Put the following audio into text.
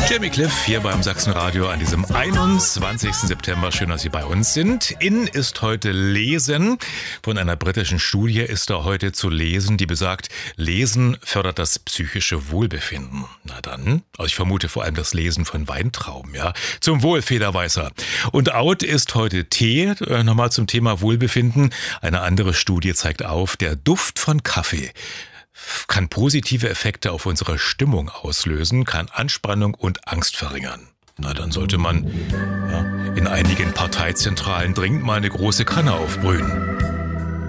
Jamie Cliff hier beim Sachsenradio an diesem 21. September. Schön, dass Sie bei uns sind. In ist heute Lesen. Von einer britischen Studie ist da heute zu lesen, die besagt, Lesen fördert das psychische Wohlbefinden. Na dann, also ich vermute vor allem das Lesen von Weintrauben, ja. Zum Wohl, Federweißer. Und out ist heute Tee. Nochmal zum Thema Wohlbefinden. Eine andere Studie zeigt auf, der Duft von Kaffee kann positive Effekte auf unsere Stimmung auslösen, kann Anspannung und Angst verringern. Na, dann sollte man in einigen Parteizentralen dringend mal eine große Kanne aufbrühen.